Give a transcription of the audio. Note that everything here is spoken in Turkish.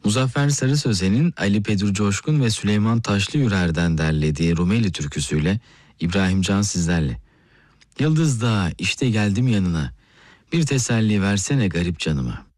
Muzaffer Sarı Sözen'in Ali Pedur Coşkun ve Süleyman Taşlıyürer'den derlediği Rumeli türküsüyle İbrahim Can sizlerle. Yıldız Dağı işte geldim yanına, bir teselli versene garip canıma.